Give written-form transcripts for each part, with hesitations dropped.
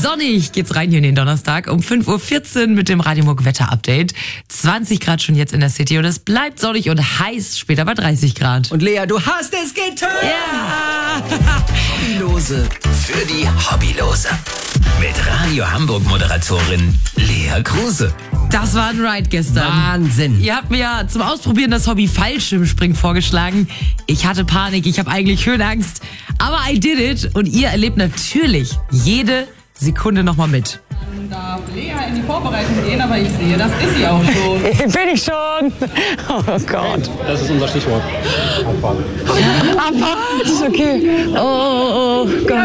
Sonnig geht's rein hier in den Donnerstag um 5.14 Uhr mit dem Radio Muck Wetter-Update. 20 Grad schon jetzt in der City und es bleibt sonnig und heiß, später bei 30 Grad. Und Lea, du hast es getan! Ja! Hobbylose für die Hobbylose. Mit Radio Hamburg-Moderatorin Lea Kruse. Das war ein Ride gestern. Wahnsinn. Ihr habt mir ja zum Ausprobieren das Hobby Fallschirmspringen vorgeschlagen. Ich hatte Panik, ich habe eigentlich Höhenangst. Aber I did it und ihr erlebt natürlich jede Sekunde nochmal mit. Darf Lea in die Vorbereitung gehen, aber ich sehe, das ist sie auch schon. Bin ich schon. Oh Gott. Das ist unser Stichwort. Abfahren. Abfahrt, ist okay. Oh Gott.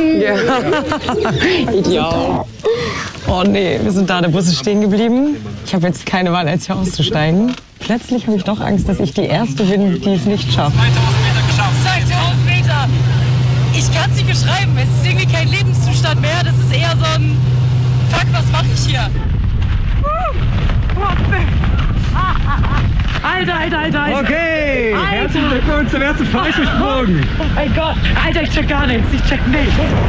Ja. Idiot. Oh nee, wir sind da, der Bus ist stehen geblieben. Ich habe jetzt keine Wahl, als hier auszusteigen. Plötzlich habe ich doch Angst, dass ich die Erste bin, die es nicht schafft. 2000 Meter geschafft. 2000 Meter. Ich kann es nicht beschreiben. Es ist irgendwie kein Lebenszustand mehr. Das ist eher so ein... Fuck, was mache ich hier? Alter. Okay, herzlichen Glückwunsch zum ersten Fallschirmsprung. Oh mein Gott. Alter, ich check gar nichts. Ich check nichts.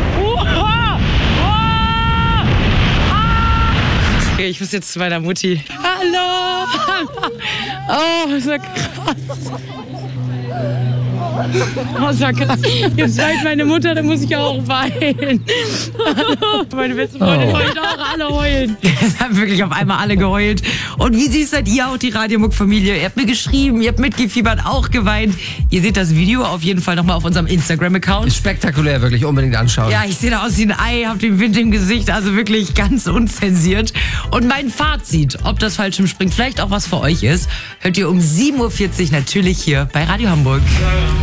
Okay, ich muss jetzt zu meiner Mutti. Hallo. Oh, ist ja krass. Oh, ist ja krass. Jetzt weint meine Mutter, dann muss ich auch weinen. Meine besten Freunde heulen auch, alle heulen. Es haben wirklich auf einmal alle geheult. Und wie süß seid ihr auch, die Radio Muck-Familie? Ihr habt mir geschrieben, ihr habt mitgefiebert, auch geweint. Ihr seht das Video auf jeden Fall nochmal auf unserem Instagram-Account. Ist spektakulär, wirklich unbedingt anschauen. Ja, ich sehe da aus wie ein Ei, hab den Wind im Gesicht, also wirklich ganz unzensiert. Und mein Fazit, ob das Fallschirmspringen vielleicht auch was für euch ist, hört ihr um 7.40 Uhr natürlich hier bei Radio Hamburg.